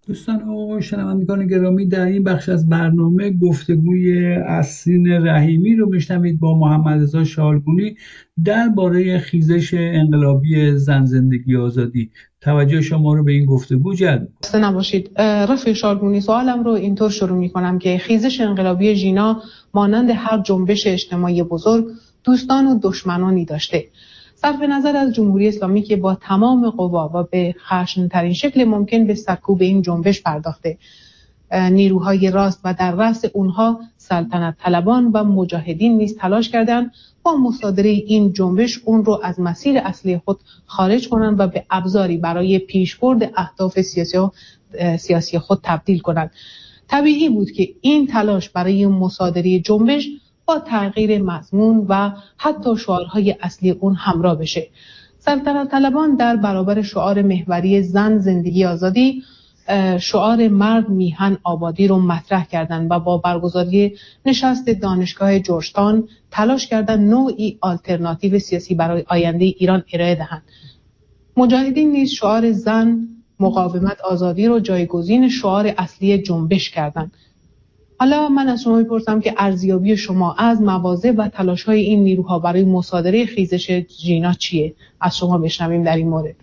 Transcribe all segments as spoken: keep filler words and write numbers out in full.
دوستان و شنوندگان گرامی، در این بخش از برنامه گفتگوی اسین رحیمی رو میشنوید با محمد رضا شالگونی درباره خیزش انقلابی زن زندگی آزادی. توجه شما رو به این گفتگو جلب می‌کنم. خسته نباشید. رفیق شالگونی، سوالم رو اینطور شروع میکنم که خیزش انقلابی ژینا مانند هر جنبش اجتماعی بزرگ دوستان و دشمنانی داشته. صرف نظر از جمهوری اسلامی که با تمام قوا و به خشن‌ترین شکل ممکن به سرکوب این جنبش پرداخته، نیروهای راست و در رأس اونها سلطنت طلبان و مجاهدین نیز تلاش کردند با مصادره این جنبش اون رو از مسیر اصلی خود خارج کنند و به ابزاری برای پیشبرد اهداف سیاسی و سیاسی خود تبدیل کنند. طبیعی بود که این تلاش برای مصادره جنبش با تغییر مضمون و حتی شعارهای اصلی اون همراه بشه. سلطنت طلبان در برابر شعار محوری زن زندگی آزادی شعار مرد میهن آبادی رو مطرح کردند و با برگزاری نشست دانشگاه جورجتاون تلاش کردند نوعی آلترناتیو سیاسی برای آینده ایران ارائه دهند. مجاهدین نیز شعار زن مقاومت آزادی رو جایگزین شعار اصلی جنبش کردند. حالا من از شما میپرسم که ارزیابی شما از مواضع و تلاش‌های این نیروها برای مصادره خیزش ژینا چیه؟ از شما بشنویم در این مورد.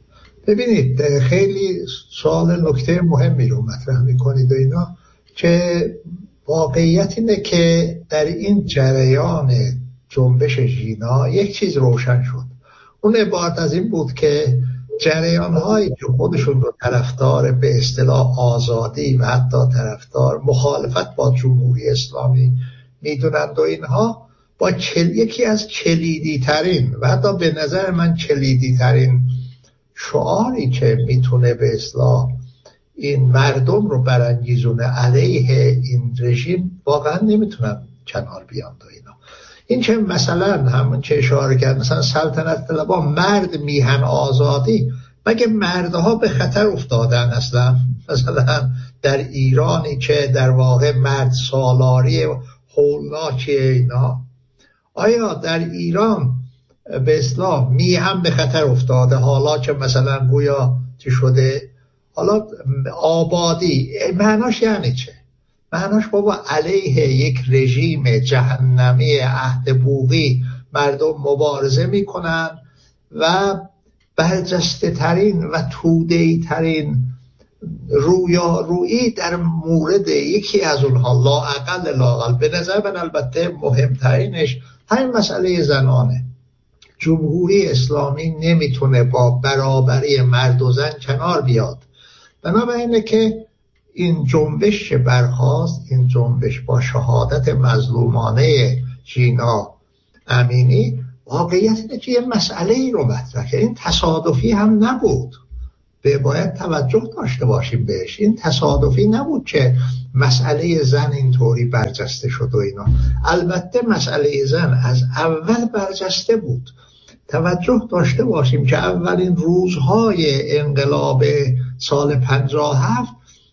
ببینید، خیلی سوال نکته مهمی رو مطرح میکنید و اینا، که واقعیت اینه که در این جریان جنبش ژینا یک چیز روشن شد. اون عبارت از این بود که جریان‌هایی که خودشون رو طرفدار به اصطلاح آزادی و حتی طرفدار مخالفت با جمهوری اسلامی میدونند و اینها با کل... یکی از کلیدی ترین و حتی به نظر من کلیدی ترین شعاری که میتونه به اصطلاح این مردم رو برانگیزونه علیه این رژیم، واقعا نمیتونن کنار بیان و اینا. این که مثلا همون که اشاره کرد، مثلا سلطنت طلبان مرد میهن آزادی، مگه مردها به خطر افتادن اصلا؟ مثلا در ایرانی که در واقع مرد سالاری هولناکیه اینا، آیا در ایران به اصطلاح میهن به خطر افتاده حالا که مثلا گویا چی شده؟ حالا آبادی معناش یعنی چه؟ معناش بابا علیه یک رژیم جهنمی عهد بوقی مردم مبارزه میکنن و برجسته ترین و توده‌ای ترین رویارویی در مورد یکی از اونها، لااقل لااقل به نظر من البته مهمترینش همین مسئله زنانه. جمهوری اسلامی نمیتونه با برابری مرد و زن کنار بیاد. بنابراینه که این جنبش برخاست، این جنبش با شهادت مظلومانه ژینا امینی، واقعیت اینه که یه مسئله ای رو مطرح کرد. این تصادفی هم نبود، به باید توجه داشته باشیم بهش. این تصادفی نبود که مسئله زن اینطوری برجسته شد و اینا. البته مسئله زن از اول برجسته بود. توجه داشته باشیم که اولین روزهای انقلاب سال پنجاه و هفت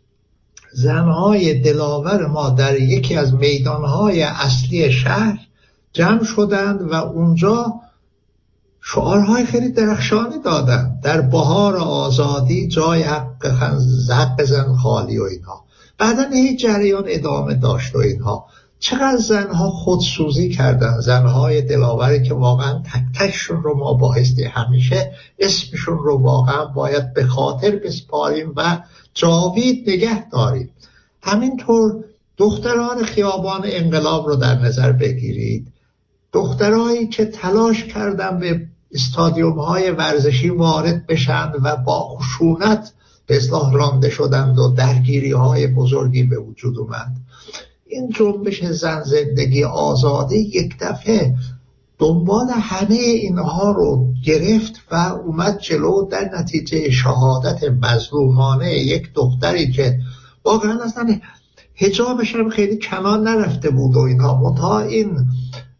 زنهای دلاور ما در یکی از میدانهای اصلی شهر جمع شدند و اونجا شعارهای خیلی درخشانی دادند. در بهار آزادی جای حق, حق زن خالی و اینها. بعدن این جریان ادامه داشت و اینها. چقدر زنها خودسوزی کردن، زنهای دلاوری که واقعا تک تکشون رو ما بایستی همیشه اسمشون رو واقعا باید به خاطر بسپاریم و جاوید نگه داریم. همینطور دختران خیابان انقلاب رو در نظر بگیرید، دخترایی که تلاش کردن به استادیوم های ورزشی وارد بشند و با خشونت به اصطلاح رانده شدند و درگیری های بزرگی به وجود اومد. این جنبش زن زندگی آزادی یک دفعه دنبال همه اینها رو گرفت و اومد جلو، در نتیجه شهادت مظلومانه یک دختری که واقعا اصلا حجابش هم خیلی کنار نرفته بود و اینها، منتها این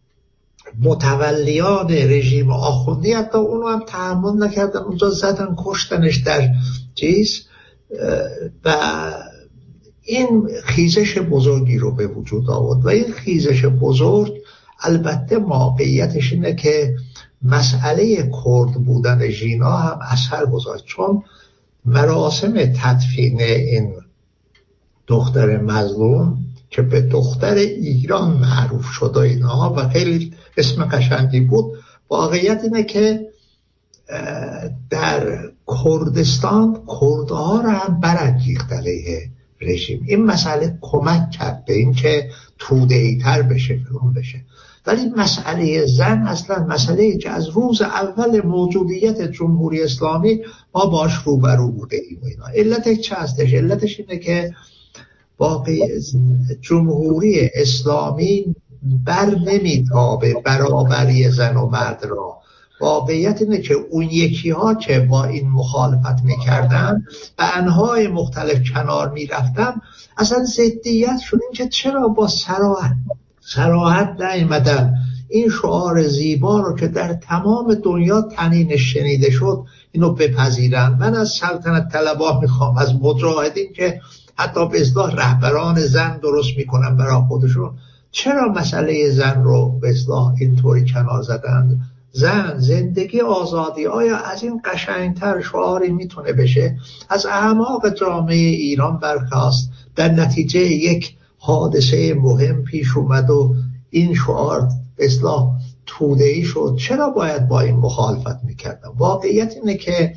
متولیان رژیم آخوندی حتی اونو هم تحمل نکردن، اونجا زدن کشتنش در چیز و این خیزش بزرگی رو به وجود آورد. و این خیزش بزرگ البته واقعیتش اینه که مسئله کرد بودن ژینا هم اثر گذاشت، چون مراسم تدفین این دختر مظلوم که به دختر ایران معروف شد و اینها و خیلی اسم قشنگی بود، واقعیت اینه که در کردستان کردها را هم برانگیخت علیه رژیم. این مسئله کمک کرد به این که توده‌ای تر بشه، فلان بشه. ولی مسئله زن اصلا مسئله که از روز اول موجودیت جمهوری اسلامی ما باش روبرو بوده ایم و اینا. علتش چه هستش؟ علتش اینه که واقعی جمهوری اسلامی بر نمیتابه برابری زن و مرد را. واقعیت اینه که اون یکی ها که با این مخالفت میکردن به انواع مختلف کنار میرفتن، اصلا ضدیت شد این که چرا با صراحت صراحت نیامدن این شعار زیبا رو که در تمام دنیا تنینش شنیده شد اینو بپذیرن. من از سلطنت طلبا میخوام، از مجاهدین که حتی به اصطلاح رهبران زن درست میکنن برای خودشون، چرا مسئله زن رو به اصطلاح اینطوری کنار زدن؟ زن، زندگی، آزادی، آیا از این قشنگتر شعاری میتونه بشه؟ از اعماق جامعه ایران برخاست، در نتیجه یک حادثه مهم پیش اومد و این شعار به اصطلاح توده‌ای شد. چرا باید با این مخالفت میکردن؟ واقعیت اینه که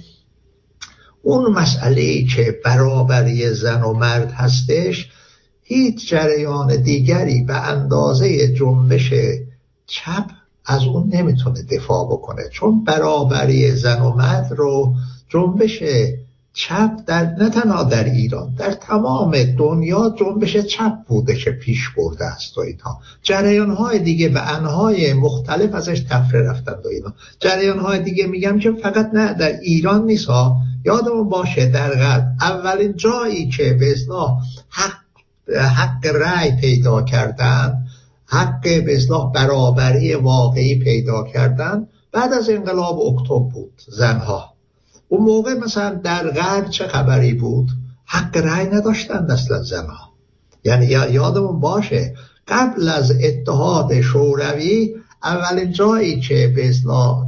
اون مسئله‌ای که برابری زن و مرد هستش، هیچ جریان دیگری به اندازه جنبش چپ از اون نمیتونه دفاع بکنه، چون برابری زن و مرد رو جنبش چپ در نه تنها در ایران، در تمام دنیا جنبش چپ بوده که پیش برده است و اینها. جریان‌های دیگه به انواع مختلف ازش تفره رفتند و اینا. جریان‌های دیگه میگم که فقط نه در ایران نیست ها، یادمون باشه در غرب اولین جایی که به اصطلاح حق حق رأی پیدا کردن، حق به اصطلاح برابری واقعی پیدا کردن بعد از انقلاب اکتبر بود. زنها اون موقع مثلا در غرب چه خبری بود؟ حق رأی نداشتند اصلا زنها. یعنی یادمون باشه قبل از اتحاد شوروی اولین جایی که به اصطلاح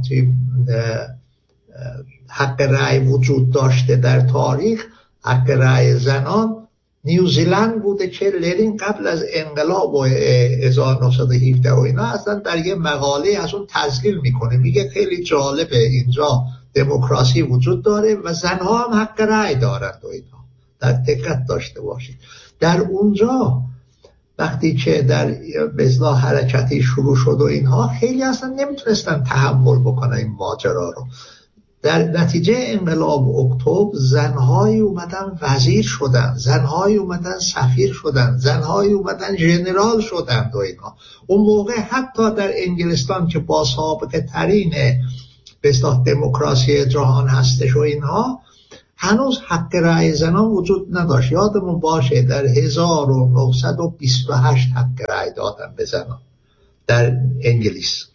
حق رأی وجود داشته در تاریخ، حق رأی زنان، نیوزیلند بوده که لنین قبل از انقلاب و هزار و نهصد و هفده و اینا اصلا در یه مقاله از اون تذکیر میکنه، میگه خیلی جالبه اینجا دموکراسی وجود داره و زنها هم حق رأی دارند و اینا. در دقت داشته باشید در اونجا وقتی که در به اصطلاح حرکتی شروع شد و اینها، خیلی اصلا نمیتونستن تحمل بکنن این ماجرا رو. در نتیجه انقلاب اکتبر زنهایی اومدن وزیر شدن، زنهایی اومدن سفیر شدن، زنهایی اومدن ژنرال شدن و اینا. اون موقع حتی در انگلستان که با سابقه ترین به اصطلاح دموکراسی جهان هستش و اینها، هنوز حق رأی زنان وجود نداشت. یادمون باشه در هزار و نهصد و بیست و هشت حق رأی دادن به زنان در انگلیس.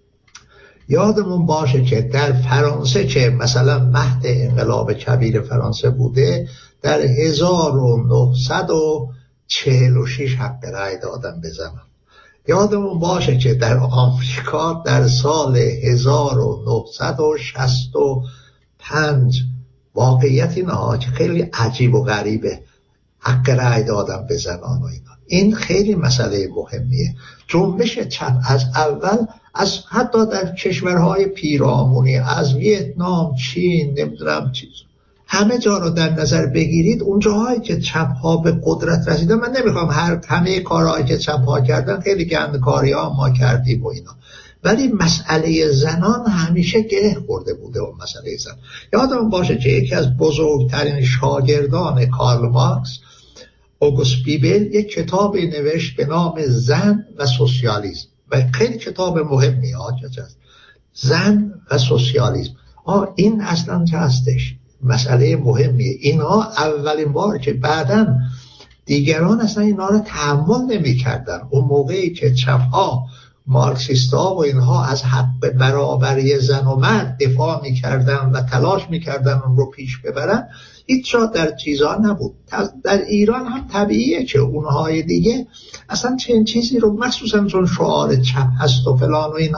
یادمون باشه که در فرانسه که مثلا مهد انقلاب کبیر فرانسه بوده، در هزار و نهصد و چهل و شش حق رأی دادن به زنان. یادمون باشه که در آمریکا در سال هزار و نهصد و شصت و پنج واقعیت اینه که خیلی عجیب و غریبه، حق رأی دادن به زنان و اینا. این خیلی مسئله مهمیه. جنبش چپ از اول، از حتی در کشورهای پیرامونی، از ویتنام، چین، نمیدونم چیز، همه جا رو در نظر بگیرید، اون جاهایی که چپ ها به قدرت رسیدن، من نمیخوام هر همه کارهایی که چپ ها کردن، خیلی گندکاری ها ما کردیم و اینا، ولی مسئله زنان همیشه گره خورده بوده. اون مسئله زن، یادم باشه که یکی از بزرگترین شاگردان کارل مارکس، اوگوست بیبل، یک کتابی نوشت به نام زن و سوسیالیسم و خیلی کتاب مهمی هست، زن و سوسیالیسم. آه این اصلا چه هستش؟ مسئله مهمیه. اینها اولین بار که بعداً دیگران اصلا اینا رو تحمل نمی کردن. اون موقعی که چپ ها، مارکسیستا و اینها از حق برابری زن و مرد دفاع می کردن و تلاش می کردن اون رو پیش ببرن، هیچ جا در چیزا نبود. در ایران هم طبیعیه که اونهای دیگه اصلا چنین چیزی رو، مخصوصا چون شعار چپ هست و فلان و اینها،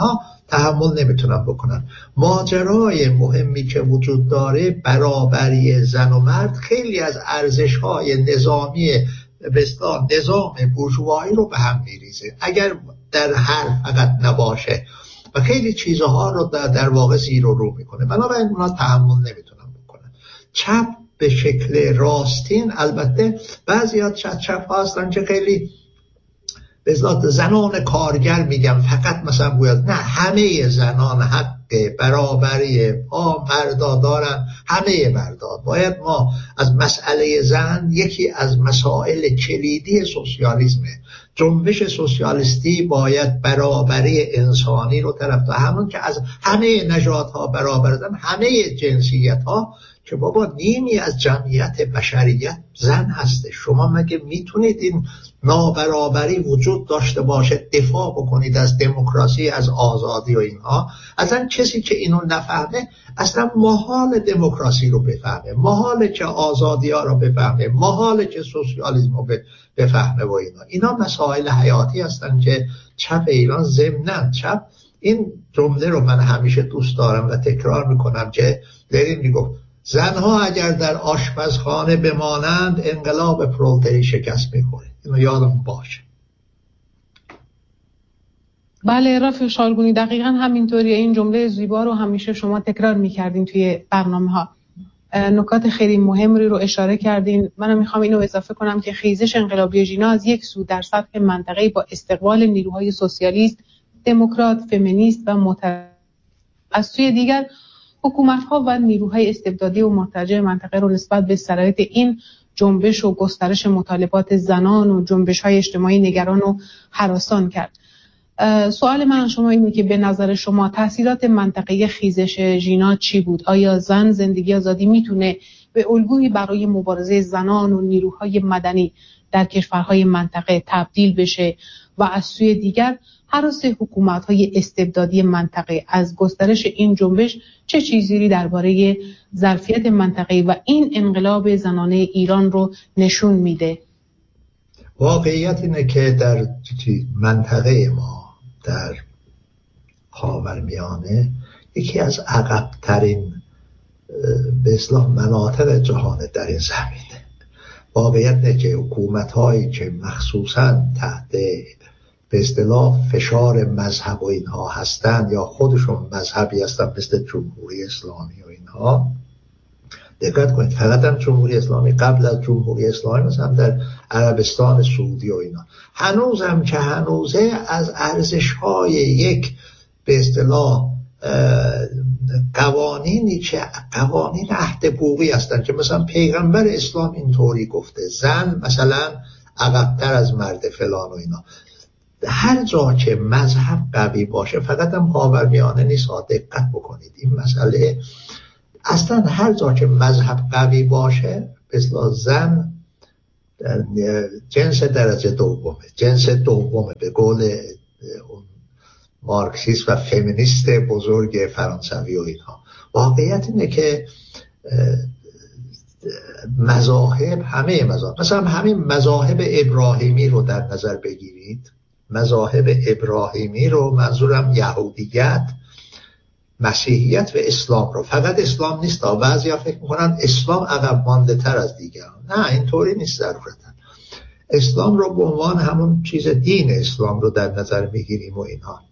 تحمل نمیتونن بکنن. ماجرای مهمی که وجود داره برابری زن و مرد خیلی از ارزش‌های نظامی به اصطلاح نظام بورژوایی رو به هم میریزه اگر در حرف فقط نباشه و خیلی چیزها رو در, در واقع زیر و رو میکنه. بنابراین اونا تحمل نمیتونن بکنن. چپ به شکل راستین، البته بعضیات چپ چپ ها هستن که خیلی به اصطلاح زنان کارگر میگم فقط مثلا باید نه همه زنان حق برابری با مردا دارن، همه مردا. باید ما از مسئله زن یکی از مسائل کلیدی سوسیالیسمه. جنبش سوسیالیستی باید برابری انسانی رو طرف داره، همون که از همه نژادها برابر زن، همه جنسیت ها، که بابا نیمی از جمعیت بشریت زن هسته. شما مگه میتونید این نابرابری وجود داشته باشه دفاع بکنید از دموکراسی، از آزادی و اینها؟ اصلا کسی که اینو نفهمه اصلا محال دموکراسی رو بفهمه، محاله که آزادی ها رو بفهمه، محاله که سوسیالیسم رو بفهمه و اینا. اینا مسائل حیاتی هستن که چپ ایران ضمناً چپ این جمله رو من همیشه دوست دارم و تکرار میکنم که لنین میگفت زنها اگر در آشپزخانه بمانند انقلاب پرولتری شکست میخوره. اینو یادم باشه. بله رفیق شالگونی، دقیقا همینطوریه. این جمله زیبا رو همیشه شما تکرار میکردین توی برنامه ها. نکات خیلی مهمی رو اشاره کردین. منم میخوام اینو اضافه کنم که خیزش انقلابی ژینا از یک سو در سطح منطقه‌ای با استقبال نیروهای سوسیالیست، دموکرات، فمینیست و معتدل، از سوی دیگر حکومت‌ها و نیروهای استبدادی و مرتجع منطقه رو نسبت به شرایط این جنبش و گسترش مطالبات زنان و جنبش‌های اجتماعی نگران و هراسان کرد. سوال من شما اینه که به نظر شما تأثیرات منطقه خیزش ژینا چی بود؟ آیا زن زندگی آزادی میتونه به الگویی برای مبارزه زنان و نیروهای مدنی در کشورهای منطقه تبدیل بشه و از سوی دیگر هراس حکومت‌های استبدادی منطقه از گسترش این جنبش چه چیزی درباره ظرفیت منطقه و این انقلاب زنانه ایران رو نشون میده؟ واقعیت اینه که در منطقه ما در خاورمیانه یکی از عقب‌ترین به اصطلاح مناطق جهان در این زمینه. واقعیت اینه که حکومت‌هایی که مخصوصاً تحت به اصطلاح فشار مذهب و اینها هستن یا خودشون مذهبی هستن مثل جمهوری اسلامی و اینها، دقت کنید فقط هم جمهوری اسلامی، قبل از جمهوری اسلامی مثلا در عربستان سعودی و اینا، هنوز هم که هنوزه از ارزش‌های یک به اصطلاح قوانینی که قوانین عهد حقوقی هستن که مثلا پیغمبر اسلام اینطوری گفته زن مثلا عقب‌تر از مرد فلان و اینا. هر جا که مذهب قوی باشه، فقط هم خاورمیانه نیست، دقت بکنید این مسئله اصلا هر جا که مذهب قوی باشه مثلا زن جنس درجه دومه، جنس دومه به قول مارکسیست و فمینیست بزرگ فرانسوی و اینها. واقعیت اینه که مذاهب، همه مذاهب، مثلا همین مذاهب ابراهیمی رو در نظر بگیرید، مذاهب ابراهیمی رو، منظورم یهودیت، مسیحیت و اسلام رو، فقط اسلام نیست. بعضیا فکر میکنن اسلام عقب مانده تر از دیگران. نه اینطوری نیست ضرورتا. اسلام رو به عنوان همون چیز دین اسلام رو در نظر میگیریم و اینها.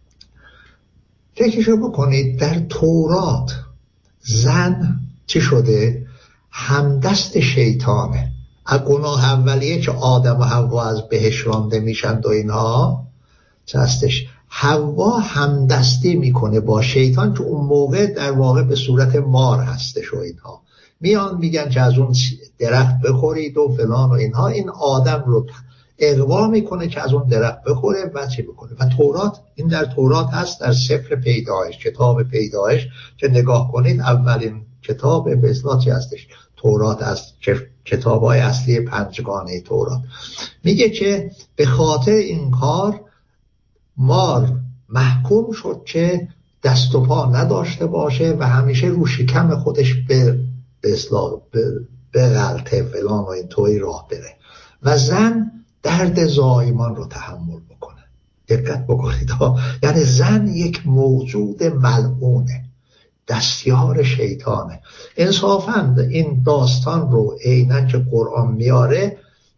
فکرشو بکنید در تورات زن چی شده؟ همدست شیطانه. از گناه اولیه که آدم و حوا از بهشت رانده میشن و اینها چه هستش؟ حوا همدستی میکنه با شیطان که اون موقع در واقع به صورت مار هستش و اینها. میان میگن که از اون درخت بخورید و فلان و اینها. این آدم رو اغوا میکنه که از اون درخت بخوره و چی بکنه. و تورات، این در تورات هست، در سفر پیدایش، کتاب پیدایش که نگاه کنید اولین کتاب به اصطلاح چی هستش؟ تورات است، کتاب‌های اصلی پنجگانه تورات. میگه که به خاطر این کار مار محکوم شد که دست و پا نداشته باشه و همیشه رو شکم خودش به به اصطلاح به غلطه فلان و این توی راه بره، و زن درد زایمان رو تحمل بکنه. و این مسئله دقت بکنید ها. یعنی زن یک موجود ملعونه، دستیار شیطانه. انصافاً این داستان رو عیناً که قرآن میاره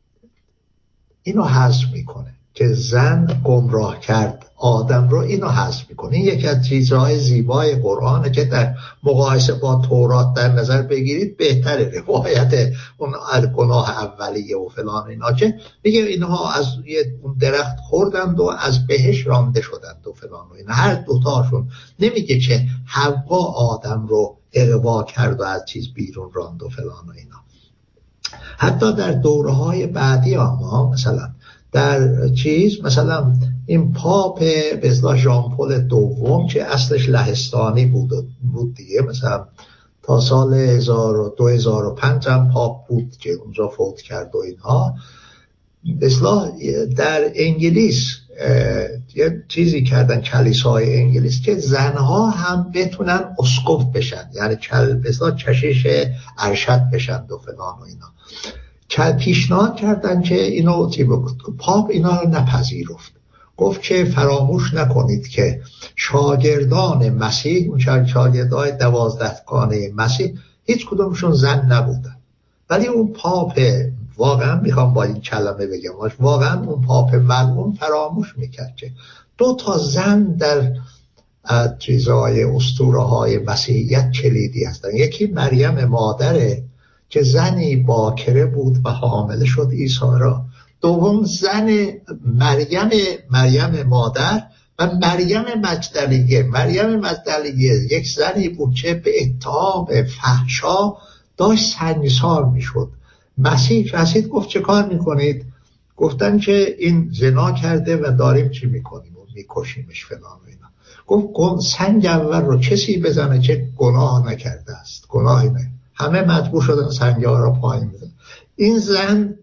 اینو حذف میکنه که زن گمراه کرد آدم رو، اینو حذف میکنه. این یکی از چیزهای زیبای قرآنه که در مقایسه با تورات در نظر بگیرید بهتره. روایت اون گناه اولیه و فلان اینا که میگه اینها از یه درخت خوردند و از بهش رانده شدند و فلان و اینا، هر دوتاشون. نمیگه که حوا آدم رو اغوا کرد و از چیز بیرون راند و فلان و اینا. حتی در دوره‌های بعدی ما مثلا در چیز مثلا این پاپ به اصطلاح ژان پل دوم که اصلش لهستانی بود بود دیگه، مثلا تا سال دو هزار و پنج هم پاپ بود که اونجا فوت کرد و اینها. به اصطلاح در انگلیس یه چیزی کردن کلیسای انگلیس که زنها هم بتونن اسقف بشن، یعنی به اصطلاح کشیش ارشد بشن و فلان و اینا. پیشنهاد کردن که اینو پاپ اینا رو نپذیرفت، گفت که فراموش نکنید که شاگردان مسیح، اون شاگردای دوازدهگانه مسیح هیچ کدومشون زن نبودن. ولی اون پاپ، واقعا میخوام با این کلمه بگم، واقعا اون پاپ ملعون فراموش میکرد که دو تا زن در چیزهای اسطوره های مسیحیت کلیدی هستن. یکی مریم مادره که زنی باکره بود و حامله شد عیسی را. دوم زن مریم مریم مادر و مریم مجدلیه. مریم مجدلیه یک زنی بود که به اتهام فحشا داشت سنگسار میشد. مسیح رسید گفت چه کار میکنید؟ گفتن که این زنا کرده و داریم چی میکنیم؟ میکشیمش فلان و اینا. گفت سنگ اول رو کسی بزنه که گناه نکرده است، گناهی نه. همه مجبور شدن سنگ ها رو پایین بزنن. این زن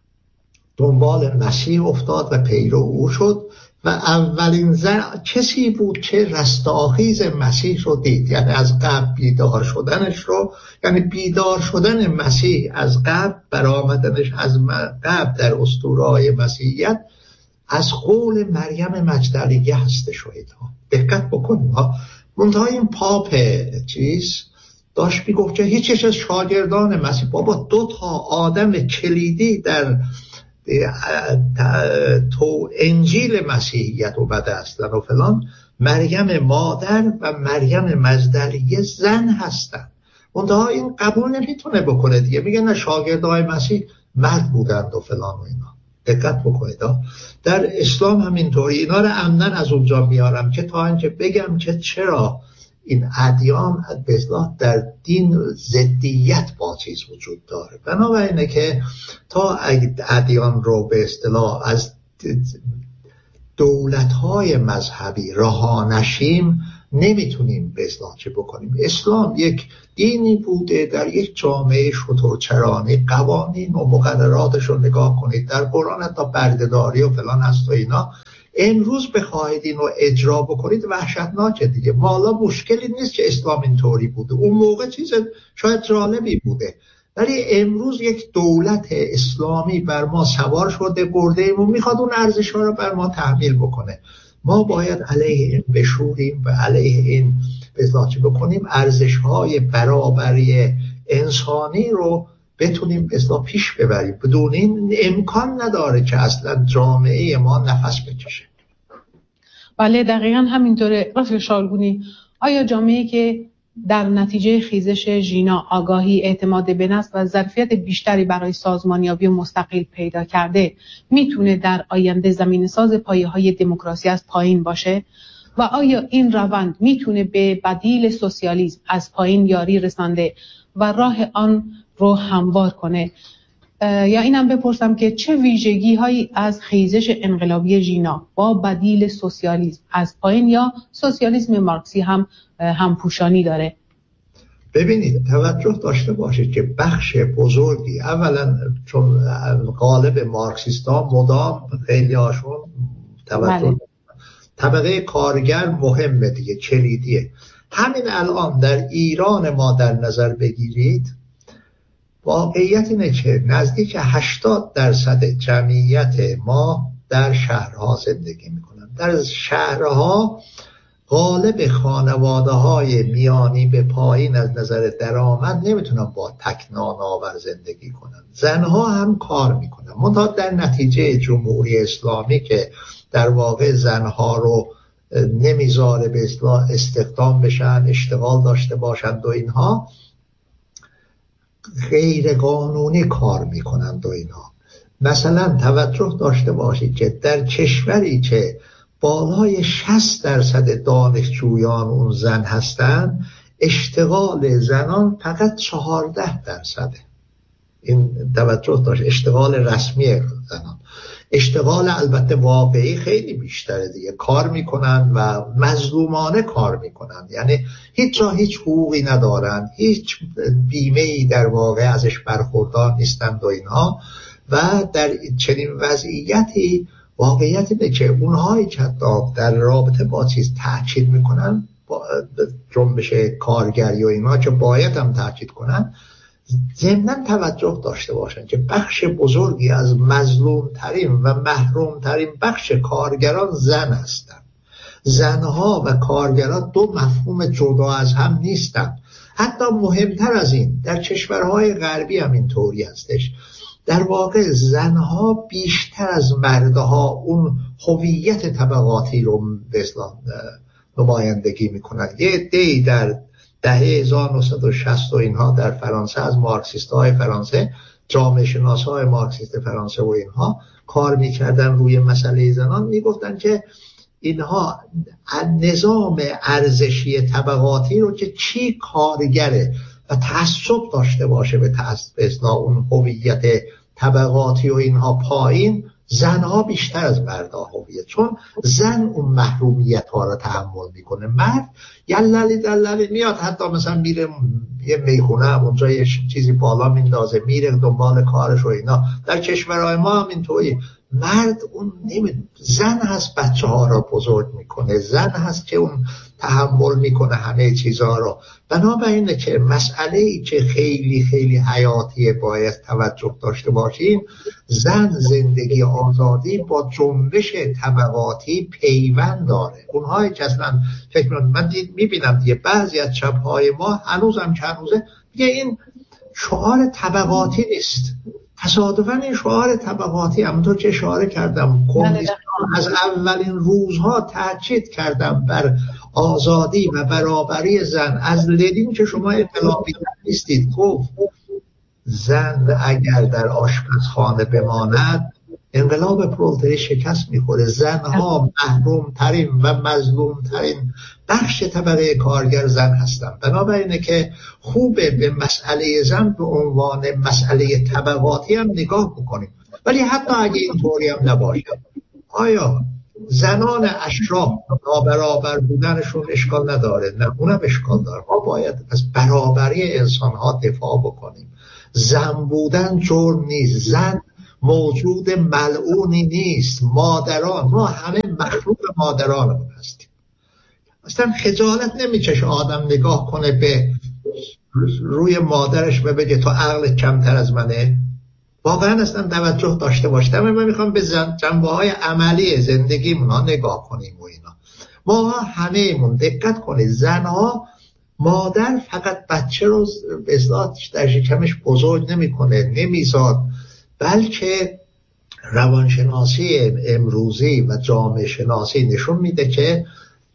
دنبال مسیح افتاد و پیرو او شد و اولین زن کسی بود که رستاخیز مسیح رو دید، یعنی از قبل بیدار شدنش رو، یعنی بیدار شدن مسیح از قبل، برآمدنش از قبل در اسطوره‌های مسیحیت از قول مریم مجدلیه هست. شهیدها دقت بکنیم ها. منتها این پاپ چیز داشت میگفت که هیچش از شاگردان مسیح، بابا دو تا آدم کلیدی در تو انجیل مسیحیت اومده هستن و فلان، مریم مادر و مریم مجدلیه زن هستن. منتها این قبول نمیتونه بکنه دیگه، میگه نه شاگردای مسیح مرد بودند و فلان و اینا. دقت بکنید در اسلام همینطوری. اینا رو عمدن از اونجا میارم که تا اینکه بگم که چرا این ادیان به اصطلاح در دین ضدیت با چیز وجود داره. بنابراینه که تا ادیان رو به اصطلاح از دولت‌های مذهبی رها نشیم نمیتونیم به اصطلاح چه بکنیم. اسلام یک دینی بوده در یک جامعه شترچرانی، قوانین و مقرراتش رو نگاه کنید در قرآن تا بردهداری و فلان هست و اینا. امروز بخواهید این رو اجرا بکنید وحشتناکه دیگه. ما حالا مشکلی نیست که اسلام اینطوری بوده، اون موقع چیز شاید جالبی بوده، ولی امروز یک دولت اسلامی بر ما سوار شده، برده ایم و میخواد اون ارزش ها رو بر ما تحمیل بکنه. ما باید علیه این بشوریم و علیه این بزاچی بکنیم، ارزش های برابری انسانی رو بتونیم اصلا پیش ببریم. بدون این امکان نداره که اصلا جامعه ما نفس بکشه. بله دقیقا همینطوره. رفیق شالگونی، آیا جامعه که در نتیجه خیزش ژینا آگاهی، اعتماد به نفس و ظرفیت بیشتری برای سازمانیابی مستقل پیدا کرده میتونه در آینده زمینه‌ساز پایه‌های دموکراسی از پایین باشه؟ و آیا این روند میتونه به بدیل سوسیالیسم از پایین یاری رسانده و راه آن رو هموار کنه؟ یا اینم بپرسم که چه ویژگی هایی از خیزش انقلابی ژینا با بدیل سوسیالیسم از پایین یا سوسیالیسم مارکسی هم همپوشانی داره؟ ببینید توجه داشته باشید که بخش بزرگی، اولا چون غالب مارکسیستا مدام خیلی هاشون توجه بله. طبقه کارگر مهمه دیگه، کلیدیه. همین الان در ایران ما در نظر بگیرید، واقعیت اینه که نزدیک هشتاد درصد جمعیت ما در شهرها زندگی میکنن. در شهرها غالب خانواده های میانی به پایین از نظر درآمد نمیتونن با تکنان آور زندگی کنن. زنها هم کار میکنن، منتها در نتیجه جمهوری اسلامی که در واقع زنها رو نمیذاره به اصطلاح استخدام بشن، اشتغال داشته باشند و اینها، غیر قانونی کار میکنند و اینها. مثلا توجه داشته باشید که در کشوری که بالای شصت درصد دانشجویان اون زن هستند، اشتغال زنان فقط چهارده درصده. این توجه داشت، اشتغال رسمی زنان. اشتغال البته واقعی خیلی بیشتره دیگه، کار میکنن و مظلومانه کار میکنن، یعنی هیچ جا هیچ حقوقی ندارن، هیچ بیمه‌ای در واقع ازش برخوردار نیستند و اینها. و در چنین وضعیتی واقعیت اینه که اونهایی که در رابطه با چیز تأکید میکنن، جنبش کارگری و اینا که باید هم تأکید کنن، ضمناً توجه داشته باشن که بخش بزرگی از مظلوم ترین و محروم ترین بخش کارگران زن هستند. زنها و کارگران دو مفهوم جدا از هم نیستند. حتی مهمتر از این، در کشورهای غربی هم اینطوری هستش. در واقع زنها بیشتر از مردها اون هویت طبقاتی رو به اصطلاح نمایندگی میکنن. یه عده‌ای در دهه هزار و نهصد و شصت و اینها در فرانسه از مارکسیست‌های فرانسه، جامعه شناس‌های مارکسیست فرانسه و اینها کار میکردن روی مسئله زنان، میگفتن که اینها نظام ارزشی طبقاتی رو که چی کارگره و تعصب داشته باشه به تعصب اون هویت طبقاتی و اینها پایین، زنها بیشتر از مردها هویت، چون زن اون محرومیت ها رو تحمل میکنه. مرد یللی دللی میاد، حتی مثلا میره یه میخونه اونجا یه چیزی بالا میندازه، میره دنبال کارش و اینا. در کشورهای ما هم اینطوری، مرد اون نمی... زن هست بچه ها رو بزرگ میکنه، زن هست که اون تحمل میکنه همه چیزها رو. بنابراینه که مسئله ای که خیلی خیلی حیاتیه باید توجه داشته باشیم، زن زندگی آزادی با جنبش طبقاتی پیوند داره. اونهایی که اصلا فکر من دید میبینم دیگه بعضی از چپهای ما هنوزم که هنوزه دیگه این شعار طبقاتی نیست. تصادفاً این شعار طبقاتی همونطور که اشاره کردم کمونیستان از اولین روزها تاکید کردم بر آزادی و برابری زن. از لنین که شما انقلابی نیستید گفت زن اگر در آشپزخانه بماند انقلاب پرولتاری شکست میخوره. زنها محروم ترین و مظلوم ترین بخش طبقه کارگر زن هستند. بنابراینه که خوبه به مسئله زن به عنوان مسئله طبقاتی هم نگاه بکنیم. ولی حتی اگه اینطوری هم نباشه، آیا زنان اشراف نابرابر بودنشون اشکال نداره؟ نه، اونم اشکال داره. ما باید از برابری انسان ها دفاع بکنیم. زن بودن جرم نیست، زن موجود ملعونی نیست. مادران، ما همه مخلوق مادرانمون هستیم. اصلا خجالت نمیکشه آدم نگاه کنه به روی مادرش و بگه تو عقلت کمتر از منه؟ واقعا اصلا توجه داشته باشه. من میخوام به جنبه های عملی زندگیمون ها نگاه کنیم و اینا. ما همه مون دقت کنید، زنها، مادر فقط بچه رو به اصطلاح در شکمش بزرگ نمیکنه، نمیزاد، بلکه روانشناسی امروزی و جامعه شناسی نشون میده که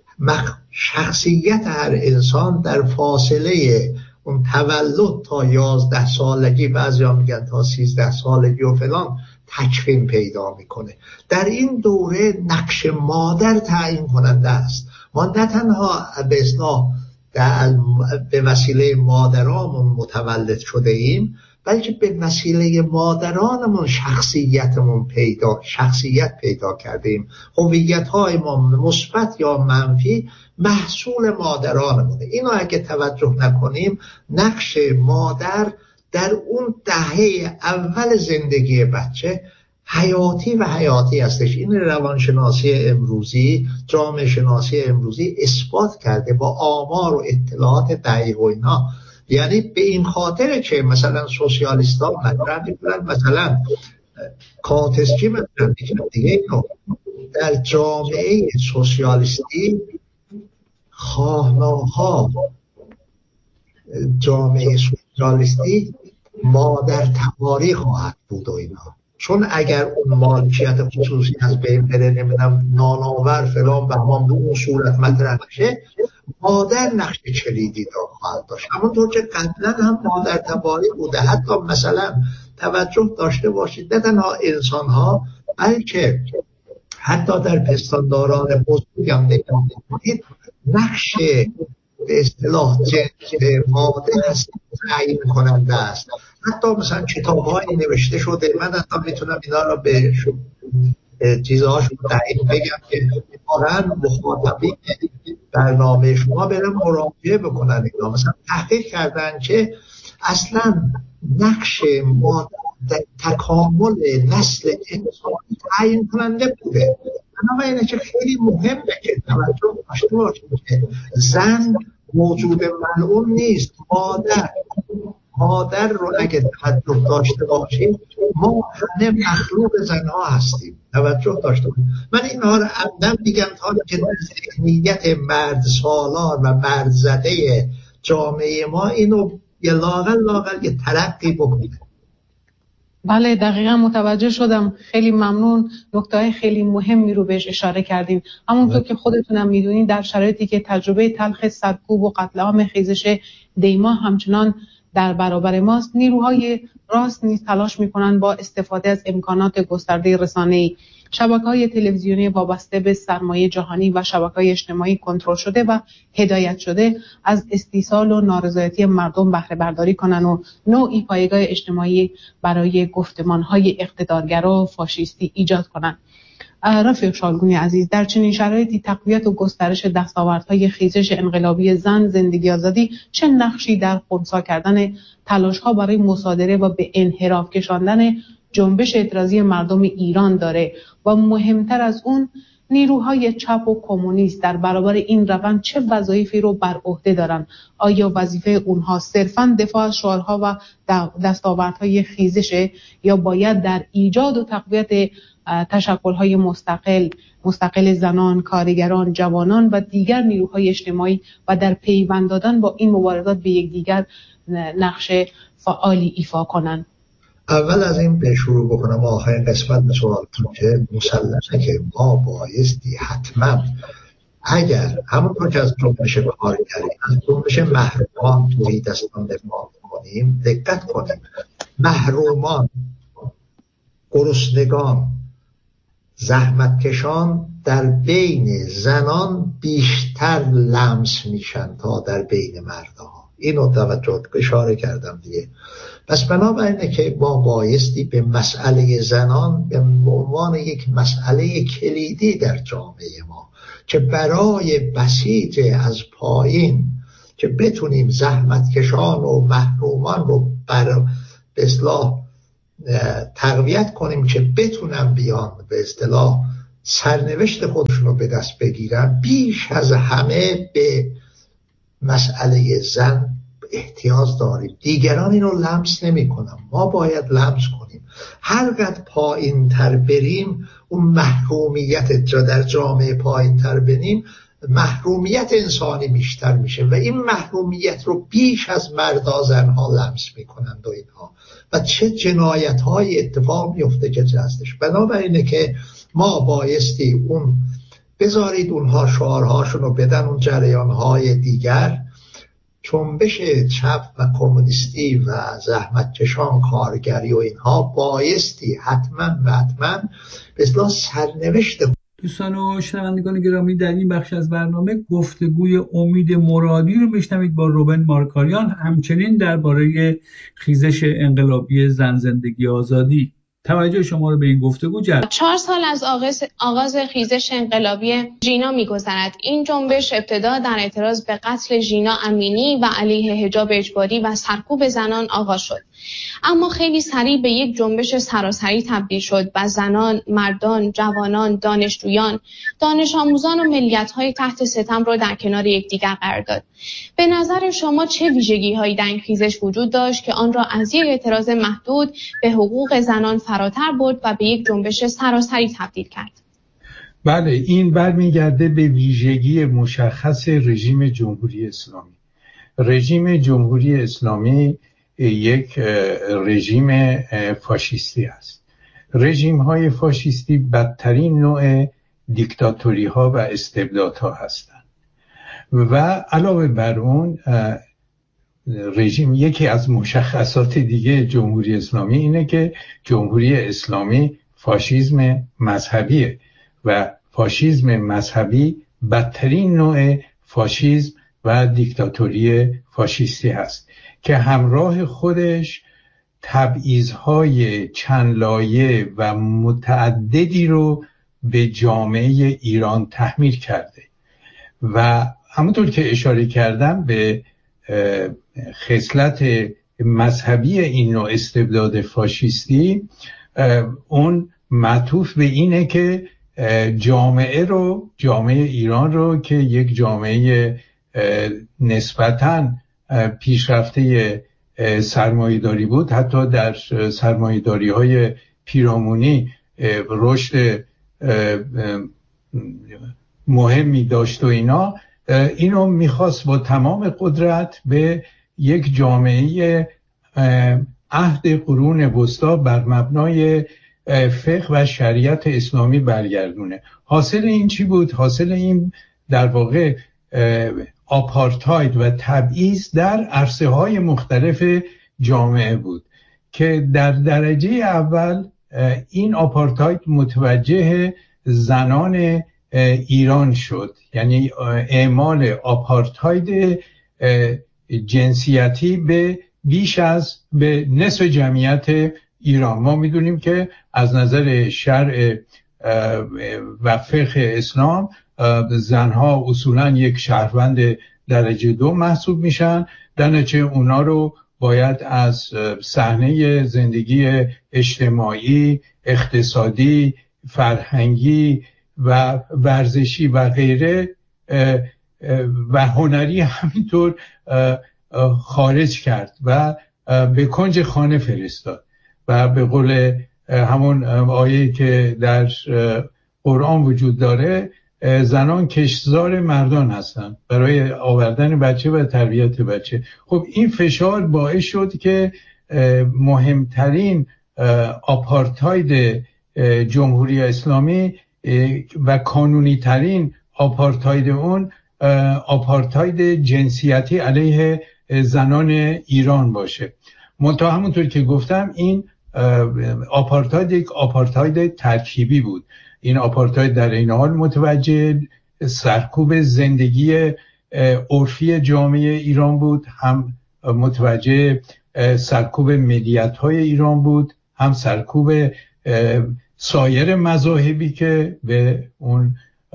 شخصیت هر انسان در فاصله اون تولد تا یازده سالگی، بعضیا میگن تا سیزده سالگی و فلان، تکوین پیدا میکنه. در این دوره نقش مادر تعیین کننده است. ما نه تنها به اصطلاح به وسیله مادرامون متولد شده ایم، بلکه به وسیله مادرانمون شخصیتمون پیدا شخصیت پیدا کردیم. هویت‌های ما مثبت یا منفی محصول مادرانمونه. اینو اگه توجه نکنیم، نقش مادر در اون دهه اول زندگی بچه حیاتی و حیاتی هستش. این روانشناسی امروزی، جامعه شناسی امروزی اثبات کرده با آمار و اطلاعات دقیق و اینا. یعنی به این خاطر که مثلا سوسیالیست‌ها مطرح می‌کنن مثلا کانتسچی مطرح میکنم دیگه. اینو در جامعه سوسیالیستی خواهناها جامعه سوسیالیستی مادر تباری خواهد بود و اینا، چون اگر اون مالکیت خصوصی از بین بره، نمیدونم نانآور فلان بهمان به اون صورت مطرح نشه، مادر نقش کلیدی دار خواهد داشت. همونطور که قبلا هم مادر تباری بوده. حتی مثلا توجه داشته باشید نه تنها انسان ها بلکه حتی در پستانداران بزرگ هم نگاه کنید نقش به اصطلاح ماده هست تعیین کننده است. حتی مثلا کتاب‌هایی نوشته شده، من حتی میتونم اینا رو به چیزهاشون تعیین بگم که واقعا مخاطبین برنامه شما برن مراجعه بکنن. اینا مثلا تحقیق کردن که اصلا نقش ماده در تکامل نسل انسانی تعیین کننده بوده. بنابراین که خیلی مهمه که توجه داشته باشیم که زن موجود ملعون نیست. مادر مادر رو اگه توجه داشته باشیم ما همه مخلوق زنها هستیم. توجه داشته باشیم. من اینها رو عمدن میگم تا که ذهنیت مرد سالار و مرد زده جامعه ما اینو یه لاغل لاغل یه ترقی بکنه. بله دقیقا متوجه شدم. خیلی ممنون. نکته خیلی مهمی رو بهش اشاره کردیم. همونطور که خودتونم میدونین در شرایطی که تجربه تلخ سرکوب و قتل عام خیزش دیما همچنان در برابر ماست، نیروهای راست نیز تلاش میکنن با استفاده از امکانات گسترده رسانه‌ای، شبکه‌های تلویزیونی وابسته به سرمایه جهانی و شبکه‌های اجتماعی کنترل شده و هدایت شده از استیصال و نارضایتی مردم بهره برداری کنن و نوعی پایگاه اجتماعی برای گفتمان‌های اقتدارگرا و فاشیستی ایجاد کنن. رفیق شالگونی عزیز، در چنین شرایطی تقویت و گسترش دستاوردهای خیزش انقلابی زن، زندگی آزادی چه نقشی در خنثی کردن تلاش‌ها برای مصادره و به انحراف کشاندن جنبش اعتراضی مردم ایران داره و مهمتر از اون نیروهای چپ و کمونیست در برابر این روند چه وظایفی رو بر عهده دارن؟ آیا وظیفه اونها صرفاً دفاع از شعارها و دستاوردهای خیزشه یا باید در ایجاد و تقویت تشکل‌های مستقل مستقل زنان، کارگران، جوانان و دیگر نیروهای اجتماعی و در پیوند دادن با این مبارزات به یکدیگر نقش فعالی ایفا کنند؟ اول از این به شروع بکنم آخرین قسمت سوالتون که مسلمه که ما بایستی حتما اگر همونطور که از جنبش کارگری از جنبش محرومان توی دستان دفاع کنیم، دقت کنیم محرومان، گرسنگان، زحمتکشان در بین زنان بیشتر لمس میشن تا در بین مردها. اینو توجه اشاره کردم دیگه. پس بنابراینه که ما بایستی به مسئله زنان به عنوان یک مسئله کلیدی در جامعه ما که برای بسیج از پایین که بتونیم زحمتکشان و محرومان رو بر به اصطلاح تقویت کنیم که بتونن بیان به اصطلاح سرنوشت خودشون رو به دست بگیرن، بیش از همه به مسئله زن احتیاج داریم. دیگران اینو لمس نمی کنن، ما باید لمس کنیم. هر قدر پایین تر بریم اون محرومیت جا در جامعه پایین تر بریم محرومیت انسانی بیشتر میشه و این محرومیت رو بیش از مردا زنها لمس میکنند و اینها و چه جنایت های اتفاق میفته که هستش. بنابراینه که ما بایستی اون بذارید اونها شعارهاشون رو بدن، اون جریانهای دیگر جنبش چپ و کمونیستی و زحمتکشان کارگری و اینها بایستی حتما و حتما به اصطلاح سرنوشت. دوستان و شنوندگان گرامی، در این بخش از برنامه گفتگوی امید مرادی رو میشنوید با روبن مارکاریان، همچنین درباره خیزش انقلابی زن زندگی آزادی. توجه شما رو به این گفتگو جلب. چهار سال از آغاز آغاز خیزش انقلابی ژینا می‌گذرد. این جنبش ابتدا در اعتراض به قتل ژینا امینی و علیه حجاب اجباری و سرکوب زنان آغاز شد. اما خیلی سریع به یک جنبش سراسری تبدیل شد و زنان، مردان، جوانان، دانشجویان، دانش آموزان و ملیت‌های تحت ستم را در کنار یکدیگر قرار داد. به نظر شما چه ویژگی‌هایی در این خیزش وجود داشت که آن را از یک اعتراض محدود به حقوق زنان فراتر برد و به یک جنبش سراسری تبدیل کرد؟ بله، این برمیگرده به ویژگی مشخص رژیم جمهوری اسلامی. رژیم جمهوری اسلامی یک رژیم فاشیستی است. رژیم های فاشیستی بدترین نوع دیکتاتوری ها و استبدادها هستند و علاوه بر اون رژیم، یکی از مشخصات دیگه جمهوری اسلامی اینه که جمهوری اسلامی فاشیسم مذهبیه و فاشیسم مذهبی بدترین نوع فاشیسم و دیکتاتوری فاشیستی هست که همراه خودش تبعیض‌های چند لایه و متعددی رو به جامعه ایران تحمیل کرده و همونطور که اشاره کردم به خصلت مذهبی این نوع استبداد فاشیستی، اون معطوف به اینه که جامعه رو جامعه ایران رو که یک جامعه نسبتاً پیشرفته سرمایه‌داری بود، حتی در سرمایه‌داری‌های پیرامونی رشد مهمی داشت و اینا، اینو میخواست با تمام قدرت به یک جامعه عهد قرون وسطی بر مبنای فقه و شریعت اسلامی برگردونه. حاصل این چی بود؟ حاصل این در واقع آپارتاید و تبعیض در عرصه های مختلف جامعه بود که در درجه اول این آپارتاید متوجه زنان ایران شد، یعنی اعمال آپارتاید جنسیتی به بیش از به نصف جمعیت ایران. ما میدونیم که از نظر شرع و فقه اسلام زنها اصولا یک شهروند درجه دو محسوب میشن، در نتیجه اونا رو باید از صحنه زندگی اجتماعی، اقتصادی، فرهنگی و ورزشی و غیره و هنری همینطور خارج کرد و به کنج خانه فرستاد و به قول همون آیه که در قرآن وجود داره، زنان کشتزار مردان هستند برای آوردن بچه و تربیت بچه. خب این فشار باعث شد که مهمترین آپارتاید جمهوری اسلامی و کانونی ترین آپارتاید اون آپارتاید جنسیتی علیه زنان ایران باشه. منتها همونطور که گفتم این آپارتاید یک آپارتاید ترکیبی بود. این آپارتاید در این حال متوجه سرکوب زندگی عرفی جامعه ایران بود، هم متوجه سرکوب ملیت‌های ایران بود، هم سرکوب سایر مذاهبی که به اون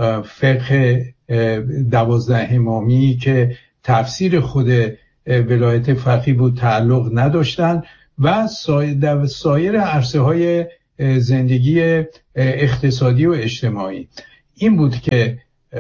فقه دوازده امامی که تفسیر خود ولایت فقیه بود تعلق نداشتن و سایر عرصه های زندگی اقتصادی و اجتماعی. این بود که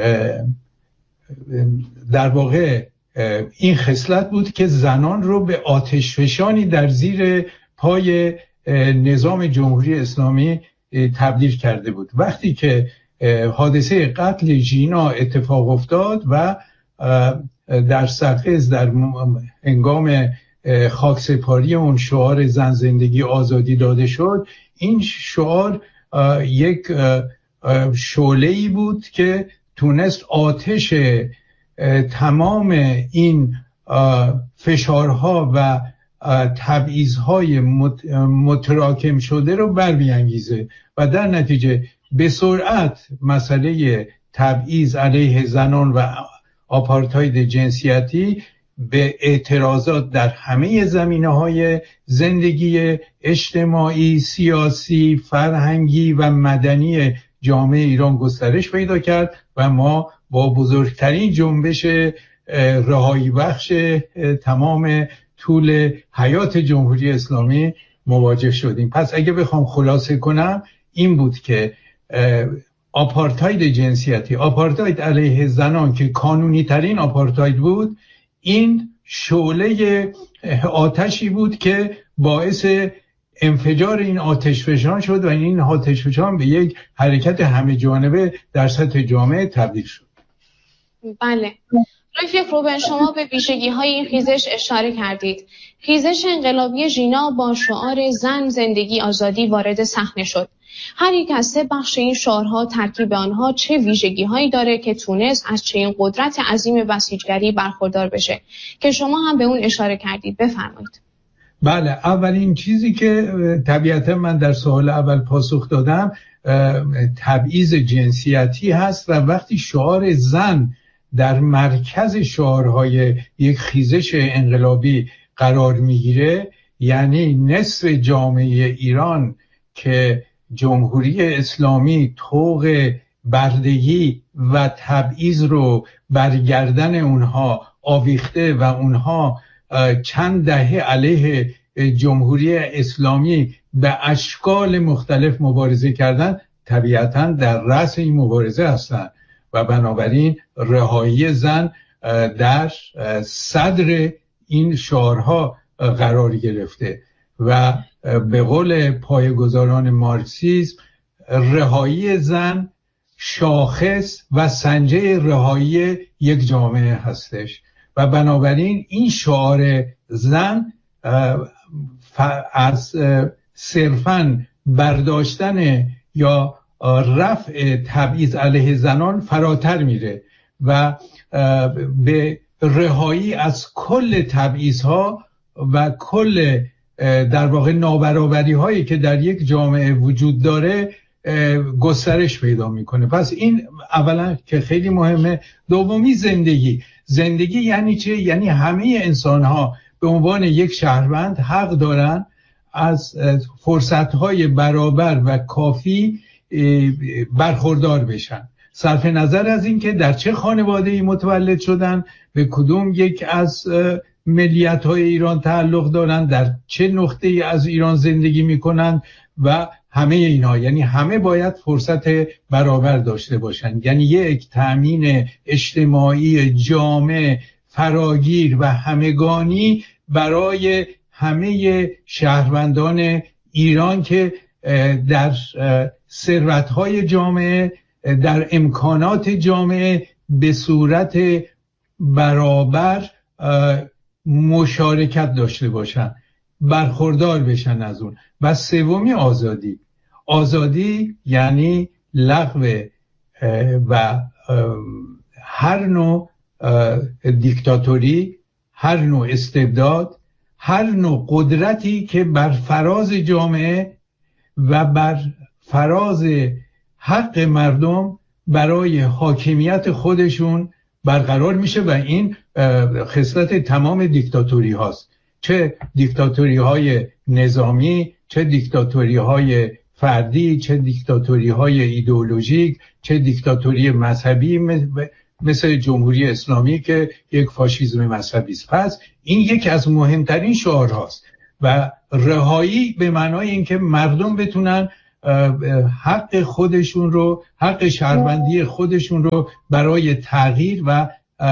در واقع این خصلت بود که زنان رو به آتشفشانی در زیر پای نظام جمهوری اسلامی تبدیل کرده بود. وقتی که حادثه قتل ژینا اتفاق افتاد و در سرخز در هنگام خاکسپاری اون شعار زن زندگی آزادی داده شد، این شعار یک شعله‌ای بود که تونست آتش تمام این فشارها و تبعیض‌های متراکم شده رو برمی‌انگیزه و در نتیجه به سرعت مسئله تبعیض علیه زنان و آپارتاید جنسیتی به اعتراضات در همه زمینه‌های زندگی اجتماعی، سیاسی، فرهنگی و مدنی جامعه ایران گسترش پیدا کرد و ما با بزرگترین جنبش رهایی بخش تمام طول حیات جمهوری اسلامی مواجه شدیم. پس اگه بخوام خلاصه کنم این بود که آپارتاید جنسیتی، آپارتاید علیه زنان که قانونی ترین آپارتاید بود، این شعله آتشی بود که باعث انفجار این آتشفشان شد و این آتشفشان به یک حرکت همه جانبه در سطح جامعه تبدیل شد. بله. رفیق روبن، شما به ویژگی های این خیزش اشاره کردید. خیزش انقلابی ژینا با شعار زن، زندگی، آزادی وارد صحنه شد. هر یک از سه بخش این شعارها، ترکیب آنها چه ویژگی هایی داره که تونست از چنین قدرت عظیم بسیجگری برخوردار بشه که شما هم به اون اشاره کردید؟ بفرمایید. بله، اولین چیزی که طبیعتا من در سوال اول پاسخ دادم تبعیض جنسیتی هست و وقتی شعار زن در مرکز شعارهای یک خیزش انقلابی قرار میگیره، یعنی نصف جامعه ایران که جمهوری اسلامی طوق بردگی و تبعیض رو برگردن اونها آویخته و اونها چند دهه علیه جمهوری اسلامی به اشکال مختلف مبارزه کردن، طبیعتاً در رأس این مبارزه هستند و بنابراین رهایی زن در صدر این شعارها قرار گرفته و به قول پایه‌گذاران مارکسیسم رهایی زن شاخص و سنجه رهایی یک جامعه هستش و بنابراین این شعار زن از صرفاً برداشتن یا رفع تبعیض علیه زنان فراتر میره و به رهایی از کل تبعیض‌ها و کل در واقع نابرابری هایی که در یک جامعه وجود داره گسترش پیدا میکنه. پس این اولا که خیلی مهمه. دومی زندگی. زندگی یعنی چه؟ یعنی همه انسان ها به عنوان یک شهروند حق دارن از فرصت های برابر و کافی برخوردار بشن، صرف نظر از این که در چه خانواده‌ای متولد شدن، به کدوم یک از ملیت‌های ایران تعلق دارن، در چه نقطه‌ای از ایران زندگی می‌کنن و همه اینا. یعنی همه باید فرصت برابر داشته باشن، یعنی یک تأمین اجتماعی جامع فراگیر و همگانی برای همه شهروندان ایران که در ثروت‌های جامعه، در امکانات جامعه به صورت برابر مشارکت داشته باشن، برخوردار بشن از اون. و سومی آزادی. آزادی یعنی لغو و هر نوع دیکتاتوری، هر نوع استبداد، هر نوع قدرتی که بر فراز جامعه و بر فراز حق مردم برای حاکمیت خودشون برقرار میشه و این خصلت تمام دیکتاتوری هاست، چه دیکتاتوری های نظامی، چه دیکتاتوری های فردی، چه دیکتاتوری های ایدئولوژیک، چه دیکتاتوری مذهبی مثل جمهوری اسلامی که یک فاشیسم مذهبی است. پس این یکی از مهمترین شعارهاست و رهایی به معنای اینکه مردم بتونن حق خودشون رو، حق شهروندی خودشون رو برای تغییر و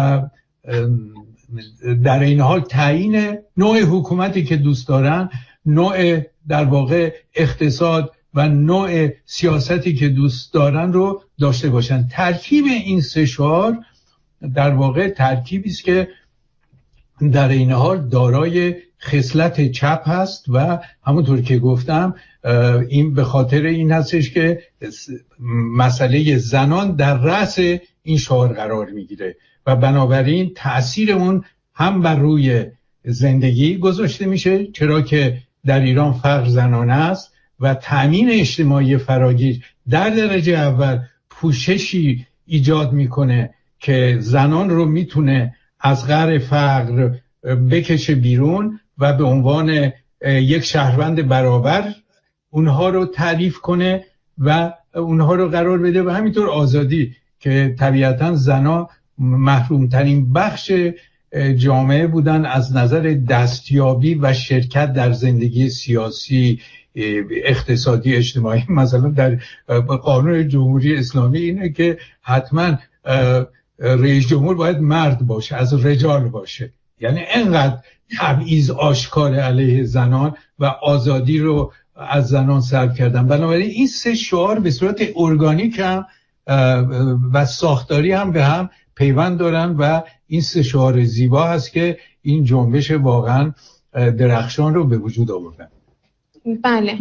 در این حال تعیین نوع حکومتی که دوست دارن، نوع در واقع اقتصاد و نوع سیاستی که دوست دارن رو داشته باشن. ترکیب این سه شعار در واقع ترکیبی است که در این حال دارای خصلت چپ هست و همونطور که گفتم این به خاطر این هستش که مسئله زنان در رأس این شعار قرار میگیره و بنابراین تأثیر اون هم بر روی زندگی گذاشته میشه، چرا که در ایران فقر زنانه است و تأمین اجتماعی فراگیر در درجه اول پوششی ایجاد میکنه که زنان رو میتونه از قعر فقر بکشه بیرون و به عنوان یک شهروند برابر اونها رو تعریف کنه و اونها رو قرار بده. و همینطور آزادی که طبیعتاً زنا محرومترین بخش جامعه بودن از نظر دستیابی و شرکت در زندگی سیاسی، اقتصادی، اجتماعی. مثلا در قانون جمهوری اسلامی اینه که حتما رئیس جمهور باید مرد باشه، از رجال باشه. یعنی انقدر تبعیض آشکار علیه زنان و آزادی رو از زنان سلب کردن. بنابراین این سه شعار به صورت ارگانیک هم و ساختاری هم به هم پیوند دارن و این سه شعار زیبا هست که این جنبش واقعا درخشان رو به وجود آوردن. بله.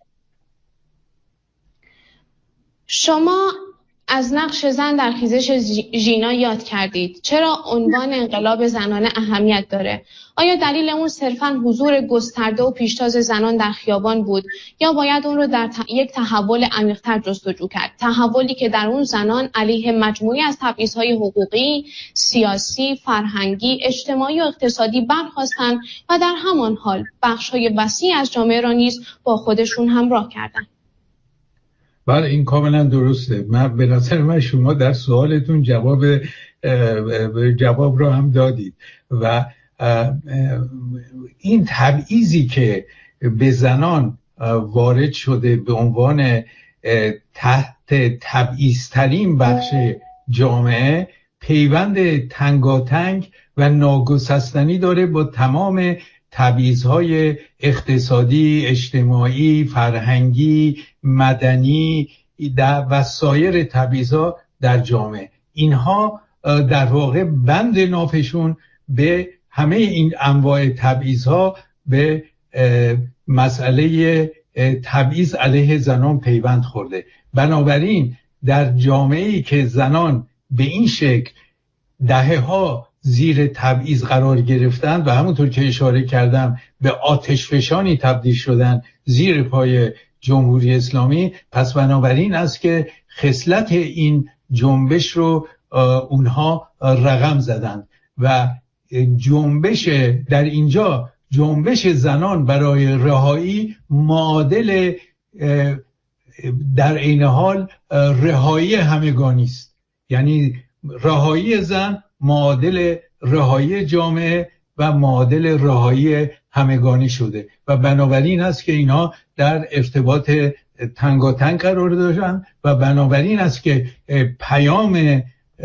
شما از نقش زن در خیزش ژینا یاد کردید. چرا عنوان انقلاب زنانه اهمیت داره؟ آیا دلیل اون صرفاً حضور گسترده و پیشتاز زنان در خیابان بود یا باید اون رو در ت... یک تحول عمیق‌تر جستجو کرد؟ تحولی که در اون زنان علیه مجموعی از تبعیض‌های حقوقی، سیاسی، فرهنگی، اجتماعی و اقتصادی برخاستن و در همان حال بخش‌های وسیع از جامعه را نیز با خودشون همراه کردند. بله، این کاملا درسته. من به نظر من شما در سوالتون جواب جواب رو هم دادید و این تبعیضی که به زنان وارد شده به عنوان تحت تبعیض‌ترین بخش جامعه پیوند تنگاتنگ و ناگسستنی داره با تمام تبعیض‌های اقتصادی، اجتماعی، فرهنگی، مدنی و سایر تبعیض‌ها در جامعه. اینها در واقع بند نافشون به همه این انواع تبعیض‌ها به مسئله تبعیض علیه زنان پیوند خورده. بنابراین در جامعه‌ای که زنان به این شکل دهه‌ها زیر تبعیض قرار گرفتن و همونطور که اشاره کردم به آتشفشانی تبدیل شدن زیر پای جمهوری اسلامی، پس بنابراین است که خصلت این جنبش رو اونها رقم زدند و جنبش در اینجا جنبش زنان برای رهایی معادل در عین حال رهایی همگانی است. یعنی رهایی زن معادل رهایی جامعه و معادل رهایی همگانی شده و بنابراین است که اینها در ارتباط تنگاتنگ قرار داشتن و بنابراین است که پیام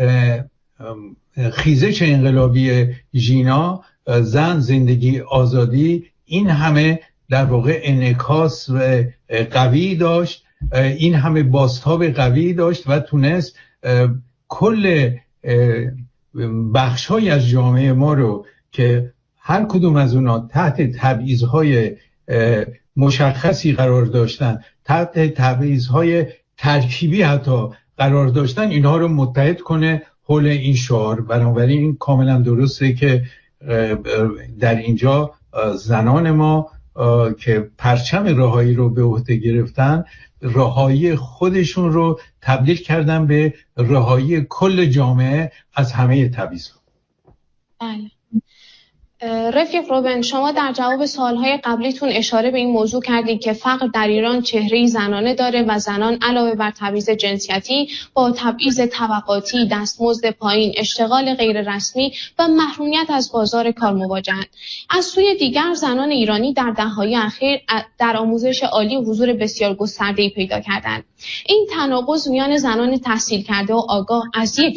خیزش انقلابی ژینا، زن، زندگی، آزادی، این همه در واقع انعکاس قوی داشت، این همه بازتاب قوی داشت و تونست کل بخش‌های از جامعه ما رو که هر کدوم از اونا تحت تبعیض‌های مشخصی قرار داشتن، تحت تبعیض‌های ترکیبی حتی قرار داشتن، اینها رو متحد کنه حول این شعار. بنابراین این کاملا درسته که در اینجا زنان ما که پرچم رهایی رو به عهده گرفتن، رهایی خودشون رو تبدیل کردن به رهایی کل جامعه از همه تبعیض‌ها. بله. رفیق روبن، شما در جواب سوالهای قبلیتون اشاره به این موضوع کردید که فقر در ایران چهره‌ای زنانه داره و زنان علاوه بر تبعیض جنسیتی با تبعیض طبقاتی، دستمزد پایین، اشتغال غیر رسمی و محرومیت از بازار کار مواجهند. از سوی دیگر زنان ایرانی در دهه‌های اخیر در آموزش عالی حضور بسیار گسترده‌ای پیدا کردند. این تناقض میان زنان تحصیل کرده و آگاه از یک